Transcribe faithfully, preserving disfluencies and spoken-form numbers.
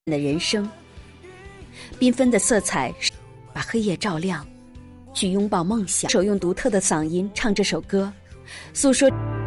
的人生。缤纷的色彩把黑夜照亮，去拥抱梦想。手用独特的嗓音唱这首歌，诉说